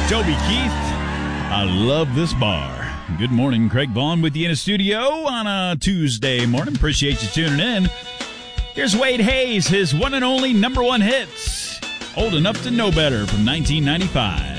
Toby Keith, I love this bar. Good morning, Craig Vaughn with you in the studio on a Tuesday morning. Appreciate you tuning in. Here's Wade Hayes, his one and only number one hits. Old Enough to Know Better from 1995.